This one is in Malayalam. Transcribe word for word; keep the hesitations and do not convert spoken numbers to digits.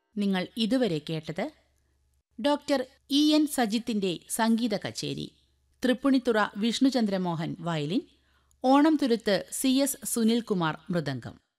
നിങ്ങൾ ഇതുവരെ കേട്ടത് ഡോക്ടർ ഇ എൻ സജിത്തിന്റെ സംഗീത കച്ചേരി. Tripunithura വിഷ്ണുചന്ദ്രമോഹൻ violin, Onamthuruthu C S Sunilkumar mridangam.